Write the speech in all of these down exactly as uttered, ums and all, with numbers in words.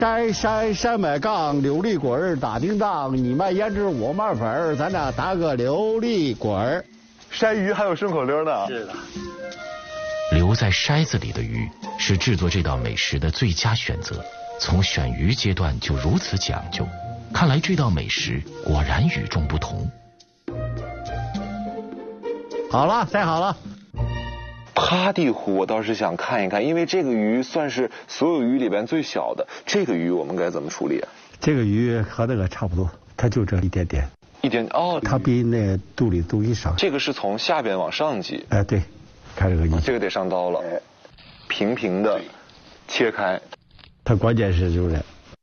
摘山山买杠，琉璃滚儿打叮当，你卖胭脂我卖粉儿，咱俩打个琉璃滚儿。 筛鱼还有顺口溜呢。 是的。 留在筛子里的鱼是制作这道美食的最佳选择。从选鱼阶段就如此讲究，看来这道美食果然与众不同。 好了，筛好了。 趴地虎我倒是想看一看，因为这个鱼算是所有鱼里边最小的，这个鱼我们该怎么处理啊？ 这个鱼和那个差不多，它就这一点点。 一点哦， 它比那肚里东西少。 这个是从下边往上挤。 哎，对，看这个鱼， 这个得上刀了，平平的切开。 它关键是就是，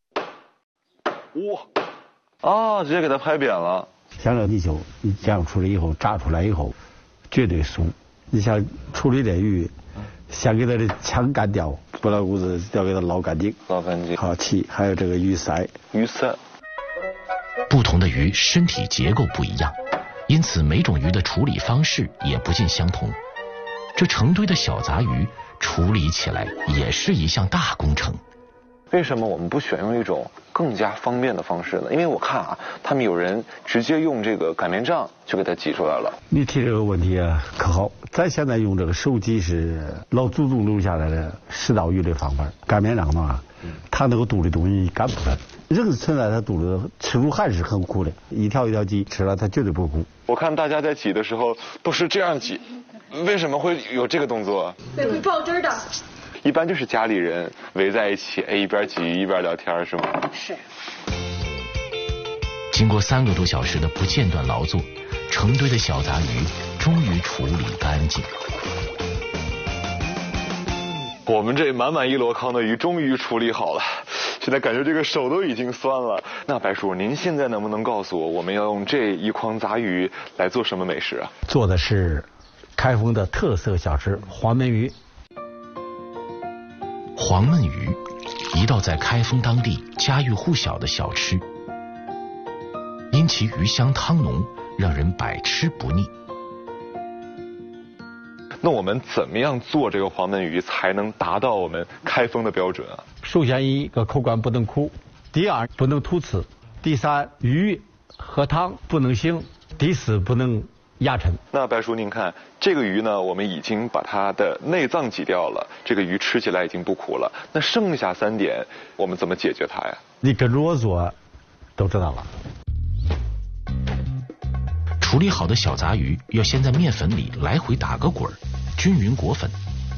哇，啊，直接给它拍扁了。 像这泥鳅，你这样处理以后，炸出来以后，绝对酥。你像处理这鱼，先给它的腔干掉，不然骨子要给它捞干净， 捞干净。 好气，还有这个鱼鳃， 鱼鳃。 不同的鱼身体结构不一样，因此每种鱼的处理方式也不尽相同。这成堆的小杂鱼处理起来也是一项大工程。 为什么我们不选用一种更加方便的方式呢？因为我看啊，他们有人直接用这个擀面杖就给它挤出来了。 你提这个问题啊，可好？咱现在用这个手挤是老祖宗留下来的食刀鱼的方法。擀面杖嘛，它那个肚里东西擀不出来，人存在它肚里吃出汗是很苦的，一条一条挤吃了它绝对不苦。 我看大家在挤的时候都是这样挤，为什么会有这个动作？ 对，会爆汁的。 一般就是家里人围在一起，哎，一边挤鱼一边聊天，是吗？ 是。 经过三个多小时的不间断劳作，成堆的小杂鱼终于处理干净。 我们这满满一箩筐的鱼终于处理好了，现在感觉这个手都已经酸了。那白叔，您现在能不能告诉我，我们要用这一筐杂鱼来做什么美食啊？ 做的是开封的特色小吃黄焖鱼。 黄焖鱼，一道在开封当地家喻户晓的小吃，因其鱼香汤浓，让人百吃不腻。 那我们怎么样做这个黄焖鱼才能达到我们开封的标准啊？ 首先一个口感不能苦，第二不能突刺，第三鱼和汤不能腥，第四不能压沉。 那白叔您看这个鱼呢，我们已经把它的内脏挤掉了，这个鱼吃起来已经不苦了，那剩下三点我们怎么解决它呀？ 你跟着我做都知道了。 处理好的小杂鱼要先在面粉里来回打个滚，均匀裹粉。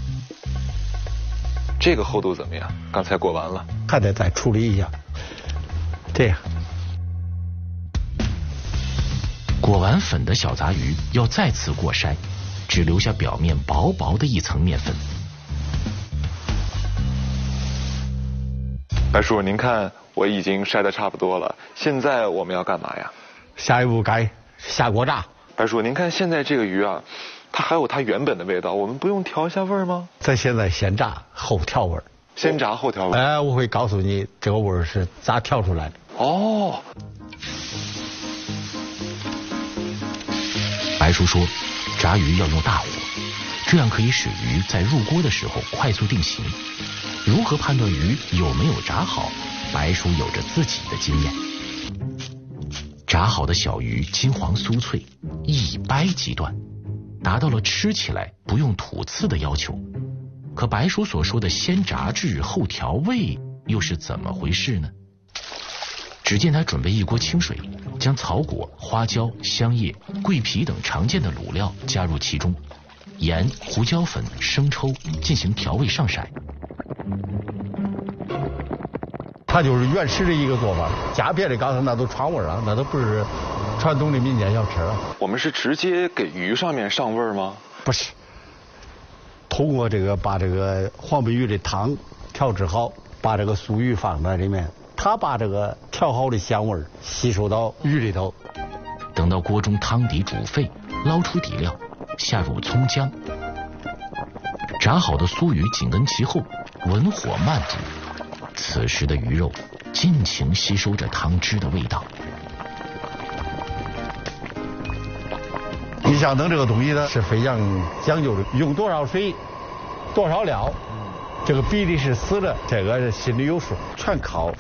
这个厚度怎么样？刚才裹完了， 还得再处理一下。这样， 裹完粉的小杂鱼要再次过筛，只留下表面薄薄的一层面粉。 白叔，您看我已经筛得差不多了，现在我们要干嘛呀？ 下一步该下锅炸。 白叔，您看现在这个鱼啊，它还有它原本的味道，我们不用调一下味儿吗？ 咱现在先炸后调味儿。 先炸后调味儿。 哎，我会告诉你这个味儿是咋调出来的。 哦。 白叔说，炸鱼要用大火，这样可以使鱼在入锅的时候快速定型。如何判断鱼有没有炸好，白叔有着自己的经验。炸好的小鱼金黄酥脆，一掰即断，达到了吃起来不用吐刺的要求。可白叔所说的先炸制后调味又是怎么回事呢？只见他准备一锅清水，将草果、花椒、香叶、桂皮等常见的卤料加入其中，盐、胡椒粉、生抽进行调味上色。 它就是原始的一个做法，加别的刚才那都传味了，那都不是传统的民间小吃了。 我们是直接给鱼上面上味吗？ 不是，通过这个把这个黄焖鱼的汤调制好，把这个酥鱼放在里面，它把这个调好的香味吸收到鱼里头。 等到锅中汤底煮沸，捞出底料，下入葱姜，炸好的酥鱼紧跟其后，文火慢煮。此时的鱼肉尽情吸收着汤汁的味道。 你像弄这个东西呢，是非常讲究的，用多少水，多少料， 这个比例是死的，这个心里有数，全靠